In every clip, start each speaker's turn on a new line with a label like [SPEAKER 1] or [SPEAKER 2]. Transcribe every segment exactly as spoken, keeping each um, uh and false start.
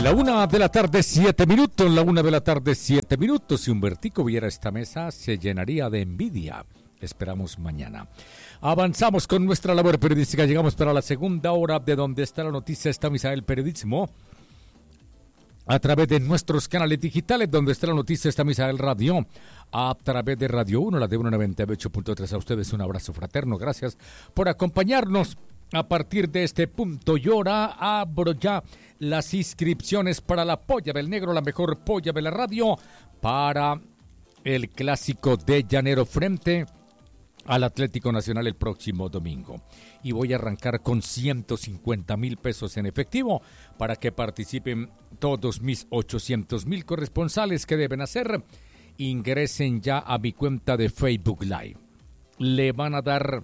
[SPEAKER 1] La una de la tarde, siete minutos, la una de la tarde, siete minutos. Si Humbertico viera esta mesa, se llenaría de envidia. Esperamos mañana. Avanzamos con nuestra labor periodística. Llegamos para la segunda hora de Donde está la noticia, está Misael Periodismo. A través de nuestros canales digitales, Donde está la noticia, está Misael Radio. A través de Radio uno, la de uno noventa y ocho punto tres. A ustedes un abrazo fraterno. Gracias por acompañarnos. A partir de este punto y hora abro ya las inscripciones para la Polla del Negro, la mejor polla de la radio, para el clásico de Llanero frente al Atlético Nacional el próximo domingo. Y voy a arrancar con ciento cincuenta mil pesos en efectivo para que participen todos mis ochocientos mil corresponsales. ¿Qué deben hacer? Ingresen ya a mi cuenta de Facebook Live. Le van a dar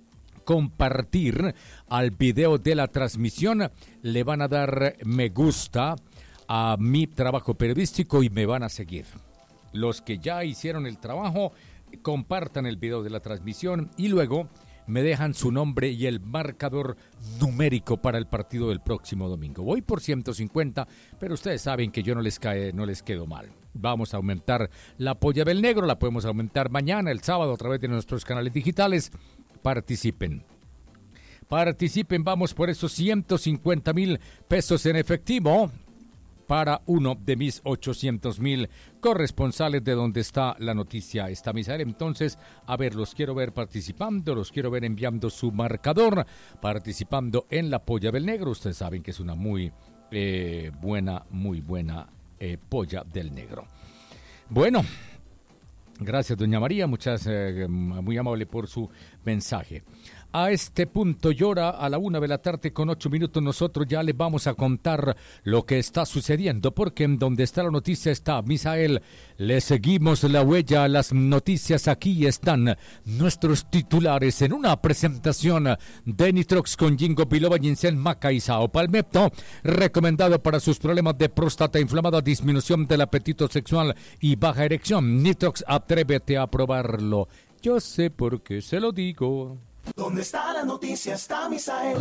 [SPEAKER 1] compartir al video de la transmisión, le van a dar me gusta a mi trabajo periodístico y me van a seguir. Los que ya hicieron el trabajo, compartan el video de la transmisión y luego me dejan su nombre y el marcador numérico para el partido del próximo domingo. Voy por ciento cincuenta, pero ustedes saben que yo no les cae, no les quedo mal. Vamos a aumentar la Polla del Negro, la podemos aumentar mañana, el sábado, a través de nuestros canales digitales. Participen. Participen, vamos por esos ciento cincuenta mil pesos en efectivo para uno de mis ochocientos mil corresponsales de Donde está la noticia, está Misael. Entonces, a ver, los quiero ver participando, los quiero ver enviando su marcador, participando en la Polla del Negro. Ustedes saben que es una muy eh, buena, muy buena eh, Polla del Negro. Bueno, gracias, doña María, muchas, eh, muy amable por su mensaje. A este punto y hora, a la una de la tarde con ocho minutos, nosotros ya les vamos a contar lo que está sucediendo, porque en Donde está la noticia está Misael. Le seguimos la huella a las noticias. Aquí están nuestros titulares en una presentación de Nitrox con Ginkgo biloba, ginseng, maca y sao palmetto, recomendado para sus problemas de próstata inflamada, disminución del apetito sexual y baja erección. Nitrox, atrévete a probarlo. Yo sé por qué se lo digo.
[SPEAKER 2] ¿Dónde está la noticia? Está Misael.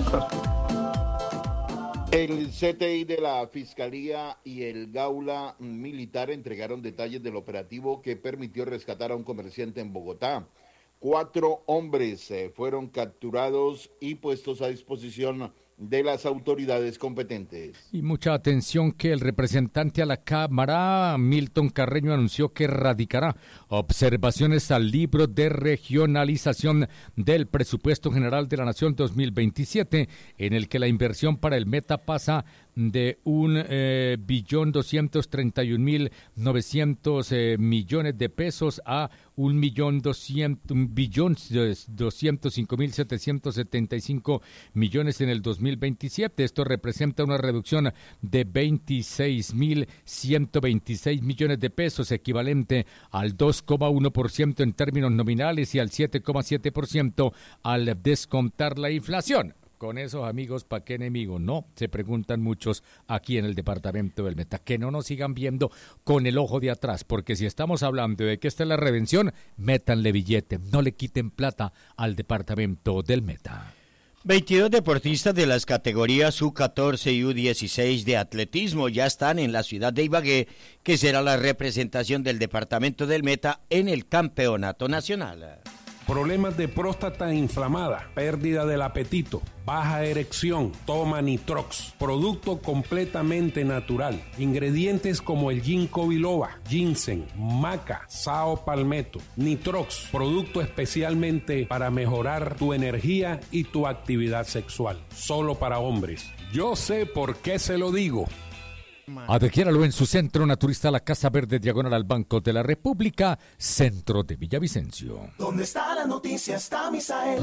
[SPEAKER 3] El C T I de la Fiscalía y el Gaula Militar entregaron detalles del operativo que permitió rescatar a un comerciante en Bogotá. Cuatro hombres eh, fueron capturados y puestos a disposición de las autoridades competentes.
[SPEAKER 1] Y mucha atención que el representante a la Cámara, Milton Carreño, anunció que radicará observaciones al libro de regionalización del presupuesto general de la Nación dos mil veintisiete, en el que la inversión para el Meta pasa de un eh, billón doscientos treinta y un mil novecientos eh, millones de pesos a un millón doscientos un billón doscientos cinco mil setecientos setenta y cinco millones en el dos mil veintisiete. Esto representa una reducción de veintiséis mil ciento veintiséis millones de pesos, equivalente al dos coma uno por ciento en términos nominales y al siete coma siete por ciento al descontar la inflación. Con esos amigos, ¿para qué enemigo? No, se preguntan muchos aquí en el departamento del Meta. Que no nos sigan viendo con el ojo de atrás, porque si estamos hablando de que esta es la redención, métanle billete, no le quiten plata al departamento del Meta.
[SPEAKER 4] veintidós deportistas de las categorías U catorce y U dieciséis de atletismo ya están en la ciudad de Ibagué, que será la representación del departamento del Meta en el campeonato nacional.
[SPEAKER 5] Problemas de próstata inflamada, pérdida del apetito, baja erección, toma Nitrox, producto completamente natural, ingredientes como el ginkgo biloba, ginseng, maca, sao palmetto, Nitrox, producto especialmente para mejorar tu energía y tu actividad sexual, solo para hombres. Yo sé por qué se lo digo.
[SPEAKER 1] Adquiéralo en su centro naturista, la Casa Verde, diagonal al Banco de la República, centro de Villavicencio.
[SPEAKER 2] ¿Dónde está la noticia? Está Misael.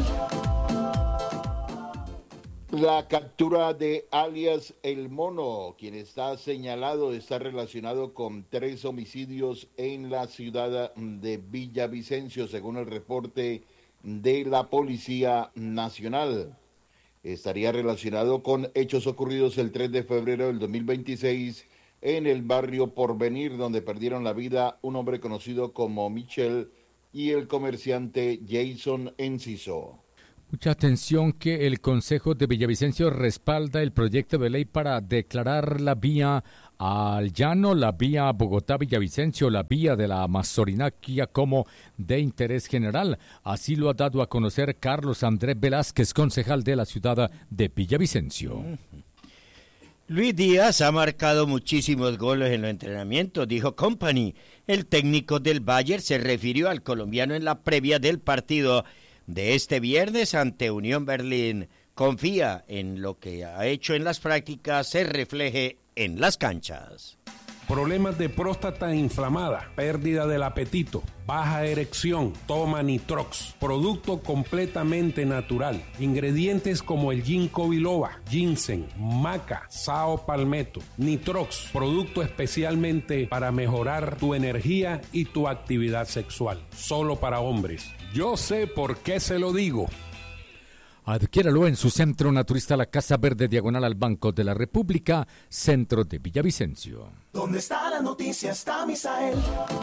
[SPEAKER 3] La captura de alias El Mono, quien está señalado de estar relacionado con tres homicidios en la ciudad de Villavicencio, según el reporte de la Policía Nacional. Estaría relacionado con hechos ocurridos el tres de febrero del dos mil veintiséis en el barrio Porvenir, donde perdieron la vida un hombre conocido como Michel y el comerciante Jason Enciso.
[SPEAKER 1] Mucha atención que el Consejo de Villavicencio respalda el proyecto de ley para declarar la vía al llano, la vía Bogotá-Villavicencio, la vía de la Amazoninaquia como de interés general. Así lo ha dado a conocer Carlos Andrés Velázquez, concejal de la ciudad de Villavicencio.
[SPEAKER 4] Luis Díaz ha marcado muchísimos goles en los entrenamientos, dijo Company. El técnico del Bayern se refirió al colombiano en la previa del partido de este viernes ante Unión Berlín. Confía en lo que ha hecho en las prácticas se refleje en las canchas.
[SPEAKER 5] Problemas de próstata inflamada, pérdida del apetito, baja erección, toma Nitrox, producto completamente natural. Ingredientes como el ginkgo biloba, ginseng, maca, sao palmetto. Nitrox, producto especialmente para mejorar tu energía y tu actividad sexual, solo para hombres. Yo sé por qué se lo digo.
[SPEAKER 1] Adquiéralo en su centro naturista La Casa Verde, diagonal al Banco de la República, centro de Villavicencio.
[SPEAKER 2] ¿Dónde está la noticia? Está Misael.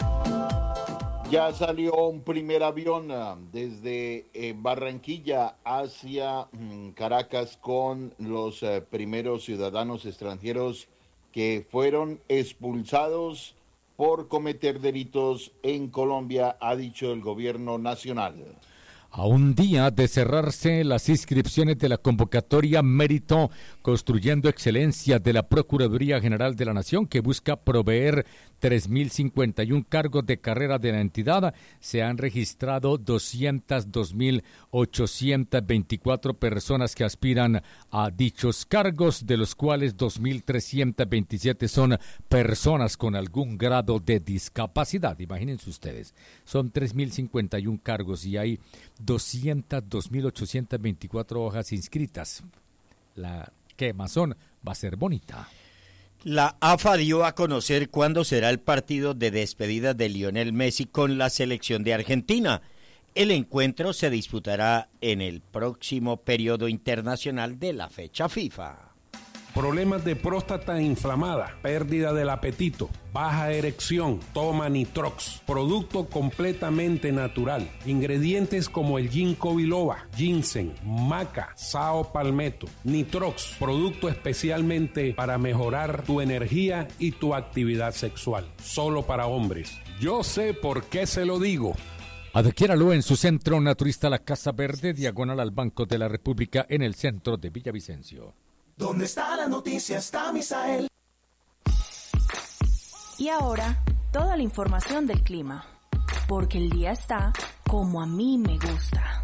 [SPEAKER 3] Ya salió un primer avión uh, desde eh, Barranquilla hacia mm, Caracas con los uh, primeros ciudadanos extranjeros que fueron expulsados por cometer delitos en Colombia, ha dicho el gobierno nacional.
[SPEAKER 1] A un día de cerrarse las inscripciones de la convocatoria Mérito Construyendo Excelencia de la Procuraduría General de la Nación, que busca proveer tres mil cincuenta y uno cargos de carrera de la entidad, se han registrado doscientos dos mil ochocientos veinticuatro personas que aspiran a dichos cargos, de los cuales dos mil trescientos veintisiete son personas con algún grado de discapacidad. Imagínense ustedes, son tres mil cincuenta y uno cargos y hay doscientos dos mil ochocientos veinticuatro hojas inscritas. La quemazón va a ser bonita.
[SPEAKER 4] La A F A dio a conocer cuándo será el partido de despedida de Lionel Messi con la selección de Argentina. El encuentro se disputará en el próximo periodo internacional de la fecha FIFA.
[SPEAKER 5] Problemas de próstata inflamada, pérdida del apetito, baja erección, toma Nitrox, producto completamente natural. Ingredientes como el ginkgo biloba, ginseng, maca, sao palmetto. Nitrox, producto especialmente para mejorar tu energía y tu actividad sexual, solo para hombres. Yo sé por qué se lo digo.
[SPEAKER 1] Adquiéralo en su centro naturista La Casa Verde, diagonal al Banco de la República, en el centro de Villavicencio.
[SPEAKER 2] ¿Dónde está la noticia? Está Misael.
[SPEAKER 6] Y ahora, toda la información del clima, porque el día está como a mí me gusta.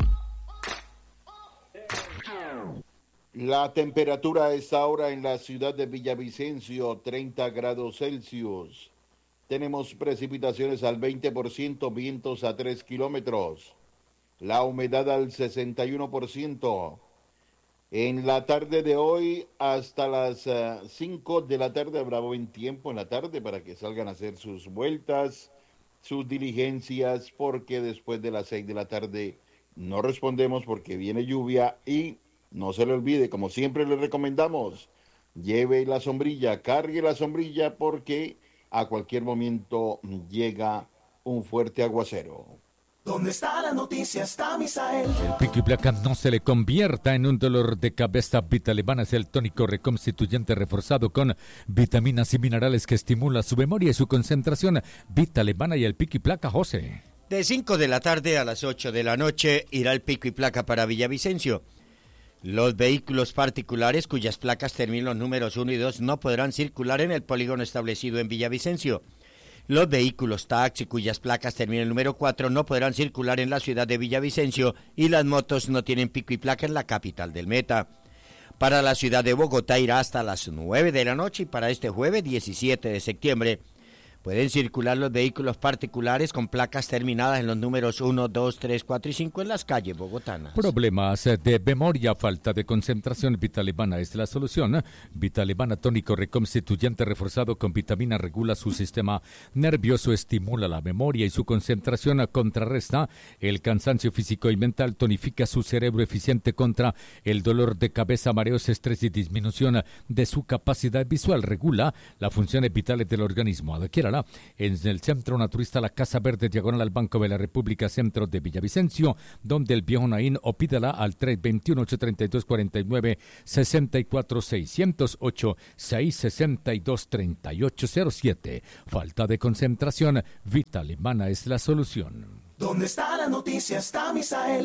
[SPEAKER 3] La temperatura a esta hora en la ciudad de Villavicencio, treinta grados Celsius. Tenemos precipitaciones al veinte por ciento, vientos a tres kilómetros. La humedad al sesenta y uno por ciento. En la tarde de hoy hasta las uh, cinco de la tarde habrá buen tiempo en la tarde para que salgan a hacer sus vueltas, sus diligencias, porque después de las seis de la tarde no respondemos porque viene lluvia. Y no se le olvide, como siempre le recomendamos, lleve la sombrilla, cargue la sombrilla porque a cualquier momento llega un fuerte aguacero.
[SPEAKER 2] ¿Dónde está la noticia? Está Misael.
[SPEAKER 1] El pico y placa no se le convierta en un dolor de cabeza. Vitalevana es el tónico reconstituyente reforzado con vitaminas y minerales que estimula su memoria y su concentración. Vitalevana y el pico y placa, José.
[SPEAKER 4] De cinco de la tarde a las ocho de la noche irá el pico y placa para Villavicencio. Los vehículos particulares cuyas placas terminan los números uno y dos no podrán circular en el polígono establecido en Villavicencio. Los vehículos taxi cuyas placas terminan el número cuatro no podrán circular en la ciudad de Villavicencio y las motos no tienen pico y placa en la capital del Meta. Para la ciudad de Bogotá irá hasta las nueve de la noche y para este jueves diecisiete de septiembre pueden circular los vehículos particulares con placas terminadas en los números uno, dos, tres, cuatro y cinco en las calles bogotanas.
[SPEAKER 1] Problemas de memoria, falta de concentración, Vitalevana es la solución. Vitalevana tónico reconstituyente reforzado con vitamina regula su sistema nervioso, estimula la memoria y su concentración contrarresta el cansancio físico y mental, tonifica su cerebro eficiente contra el dolor de cabeza, mareos, estrés y disminución de su capacidad visual, regula las funciones vitales del organismo. Adquiera adquiérala en el Centro Naturista La Casa Verde, diagonal al Banco de la República, centro de Villavicencio, donde el viejo Naín, o pídala al tres dos uno, ocho tres dos, cuatro nueve seis cuatro, seis cero ocho, seis seis dos, tres ocho cero siete. Falta de concentración, Vita Alemana es la solución.
[SPEAKER 2] ¿Dónde está la noticia? Está Misael.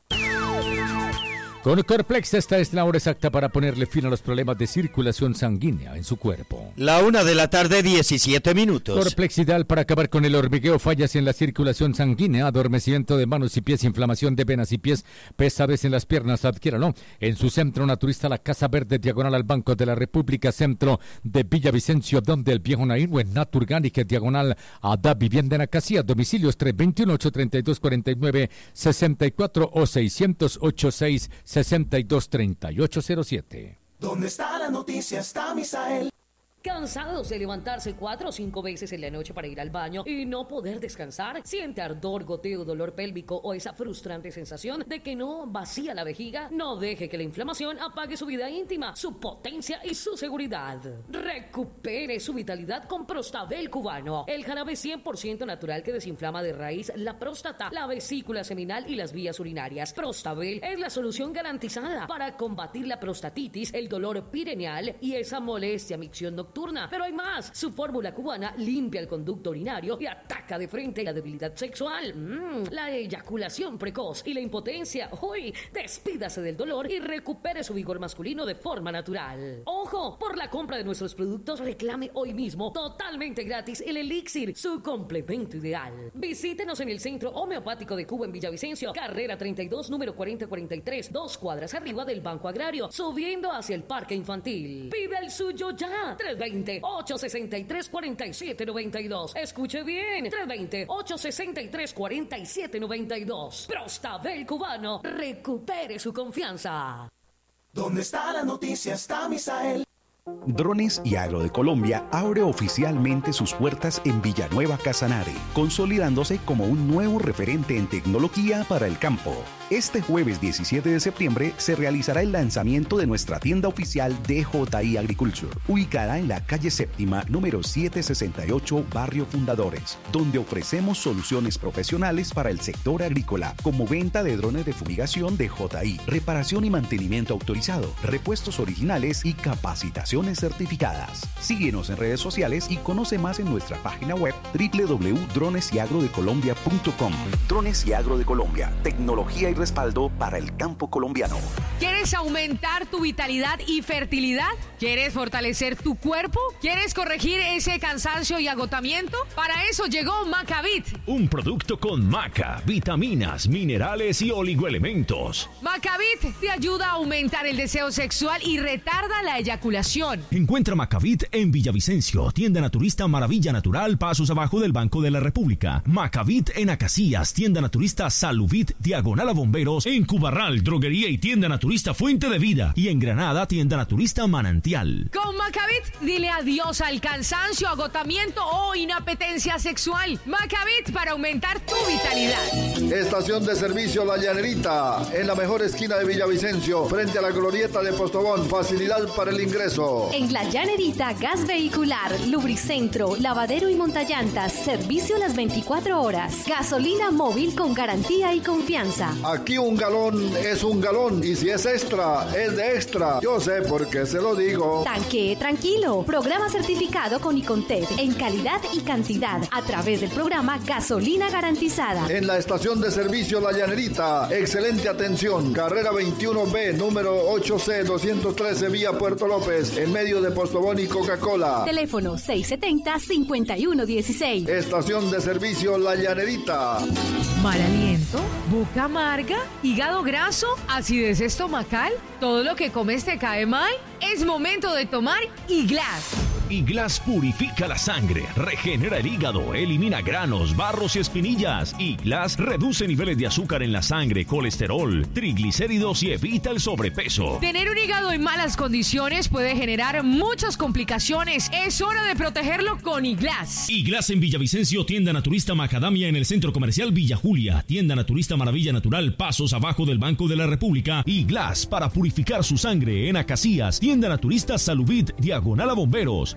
[SPEAKER 1] Con Corplex, esta es la hora exacta para ponerle fin a los problemas de circulación sanguínea en su cuerpo.
[SPEAKER 4] La una de la tarde, diecisiete minutos.
[SPEAKER 1] Corplex, ideal para acabar con el hormigueo, fallas en la circulación sanguínea, adormecimiento de manos y pies, inflamación de venas y pies, pesadez en las piernas. Adquiéralo en su Centro Naturista La Casa Verde, diagonal al Banco de la República, centro de Villavicencio, donde el viejo Naín, o en Naturgánica, diagonal a Da Vivienda en Acacia. Domicilios tres dos uno, ocho tres dos, cuatro nueve seis cuatro o seis cero ocho, seis sesenta y dos, treinta y ocho cero siete.
[SPEAKER 2] ¿Dónde está la noticia? Está Misael.
[SPEAKER 7] ¿Cansados de levantarse cuatro o cinco veces en la noche para ir al baño y no poder descansar? ¿Siente ardor, goteo, dolor pélvico o esa frustrante sensación de que no vacía la vejiga? No deje que la inflamación apague su vida íntima, su potencia y su seguridad. Recupere su vitalidad con Prostabel cubano, el jarabe cien por ciento natural que desinflama de raíz la próstata, la vesícula seminal y las vías urinarias. Prostabel es la solución garantizada para combatir la prostatitis, el dolor pireneal y esa molestia, micción nocturna. Pero hay más. Su fórmula cubana limpia el conducto urinario y ataca de frente la debilidad sexual, mm, la eyaculación precoz y la impotencia. Uy, despídase del dolor y recupere su vigor masculino de forma natural. Ojo, por la compra de nuestros productos reclame hoy mismo totalmente gratis el Elixir, su complemento ideal. Visítenos en el Centro Homeopático de Cuba en Villavicencio, carrera treinta y dos, número cuarenta cuarenta y tres, dos cuadras arriba del Banco Agrario, subiendo hacia el Parque Infantil. Pide el suyo ya. tres veinte, ocho sesenta y tres, cuarenta y siete noventa y dos. Escuche bien. tres veinte, ocho sesenta y tres, cuarenta y siete noventa y dos. Prostabel cubano. Recupere su confianza.
[SPEAKER 2] ¿Dónde está la noticia? Está Misael.
[SPEAKER 8] Drones y Agro de Colombia abre oficialmente sus puertas en Villanueva Casanare, consolidándose como un nuevo referente en tecnología para el campo. Este jueves diecisiete de septiembre se realizará el lanzamiento de nuestra tienda oficial D J I Agriculture, ubicada en la calle séptima, número setecientos sesenta y ocho, Barrio Fundadores, donde ofrecemos soluciones profesionales para el sector agrícola, como venta de drones de fumigación D J I, reparación y mantenimiento autorizado, repuestos originales y capacitación certificadas. Síguenos en redes sociales y conoce más en nuestra página web doble u doble u doble u punto drones y agro de colombia punto com. Drones y Agro de Colombia, tecnología y respaldo para el campo colombiano.
[SPEAKER 9] ¿Quieres aumentar tu vitalidad y fertilidad? ¿Quieres fortalecer tu cuerpo? ¿Quieres corregir ese cansancio y agotamiento? Para eso llegó Macavit.
[SPEAKER 10] Un producto con maca, vitaminas, minerales y oligoelementos.
[SPEAKER 9] Macavit te ayuda a aumentar el deseo sexual y retarda la eyaculación.
[SPEAKER 10] Encuentra Macavit en Villavicencio, tienda naturista Maravilla Natural, pasos abajo del Banco de la República. Macavit en Acacias, tienda naturista Saluvit, diagonal a Bomberos. En Cubarral, droguería y tienda naturista Fuente de Vida. Y en Granada, tienda naturista Manantial.
[SPEAKER 9] Con Macavit, dile adiós al cansancio, agotamiento o inapetencia sexual. Macavit para aumentar tu vitalidad.
[SPEAKER 11] Estación de servicio La Llanerita, en la mejor esquina de Villavicencio, frente a la glorieta de Postobón. Facilidad para el ingreso.
[SPEAKER 12] En La Llanerita, gas vehicular, lubricentro, lavadero y montallantas, servicio las veinticuatro horas. Gasolina móvil con garantía y confianza.
[SPEAKER 11] Aquí un galón es un galón y si es extra, es de extra. Yo sé por qué se lo digo.
[SPEAKER 12] Tanque tranquilo. Programa certificado con Icontec en calidad y cantidad a través del programa Gasolina Garantizada.
[SPEAKER 11] En la estación de servicio La Llanerita, excelente atención. Carrera veintiuno B, número ocho C doscientos trece, vía Puerto López, en medio de Postobón y Coca-Cola.
[SPEAKER 12] Teléfono seis setenta, cincuenta y uno dieciséis.
[SPEAKER 11] Estación de servicio La Llanerita.
[SPEAKER 9] Mal aliento, boca amarga, hígado graso, acidez estomacal, todo lo que comes te cae mal. Es momento de tomar Iglas.
[SPEAKER 10] Iglas purifica la sangre, regenera el hígado, elimina granos, barros y espinillas. Iglas reduce niveles de azúcar en la sangre, colesterol, triglicéridos y evita el sobrepeso.
[SPEAKER 9] Tener un hígado en malas condiciones puede generar muchas complicaciones. Es hora de protegerlo con Iglas.
[SPEAKER 10] Iglas en Villavicencio, tienda naturista Macadamia en el Centro Comercial Villa Julia, tienda naturista Maravilla Natural, pasos abajo del Banco de la República. Iglas para purificar su sangre en Acacias, tienda naturista Saluvit, diagonal a Bomberos.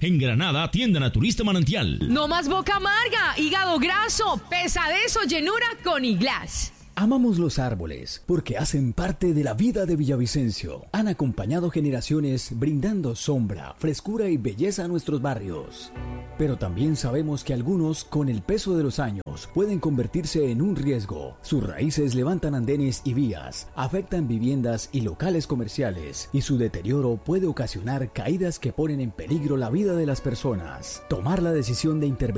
[SPEAKER 10] En Granada, tienda Naturista Manantial.
[SPEAKER 9] No más boca amarga, hígado graso, pesadez o llenura con Iglas.
[SPEAKER 13] Amamos los árboles porque hacen parte de la vida de Villavicencio. Han acompañado generaciones brindando sombra, frescura y belleza a nuestros barrios. Pero también sabemos que algunos, con el peso de los años, pueden convertirse en un riesgo. Sus raíces levantan andenes y vías, afectan viviendas y locales comerciales, y su deterioro puede ocasionar caídas que ponen en peligro la vida de las personas. Tomar la decisión de intervenir